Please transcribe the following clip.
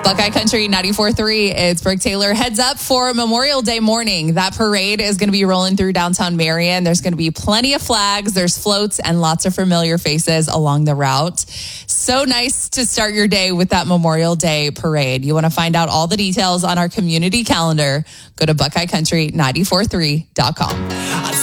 Buckeye Country 94.3, it's Brooke Taylor. Heads up for Memorial Day morning. That parade is going to be rolling through downtown Marion. There's going to be plenty of flags, there's floats, and lots of familiar faces along the route. So nice to start your day with that Memorial Day parade. You want to find out all the details on our community calendar, go to BuckeyeCountry943.com.